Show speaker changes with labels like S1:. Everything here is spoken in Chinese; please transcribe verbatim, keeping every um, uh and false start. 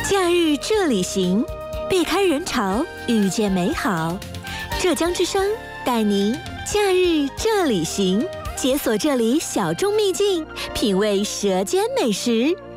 S1: 假日这里行，避开人潮，遇见美好。浙江之声带您假日这里行，解锁这里小众秘境，品味舌尖美食。